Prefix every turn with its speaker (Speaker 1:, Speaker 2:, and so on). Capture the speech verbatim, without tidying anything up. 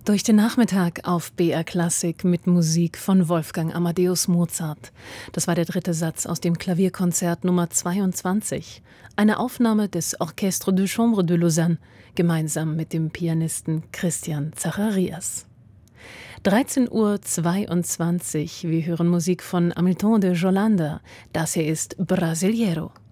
Speaker 1: Durch den Nachmittag auf B R Klassik mit Musik von Wolfgang Amadeus Mozart. Das war der dritte Satz aus dem Klavierkonzert Nummer zweiundzwanzig, eine Aufnahme des Orchestre de Chambre de Lausanne, gemeinsam mit dem Pianisten Christian Zacharias. dreizehn Uhr zweiundzwanzig, wir hören Musik von Hamilton de Jolanda. Das hier ist Brasileiro.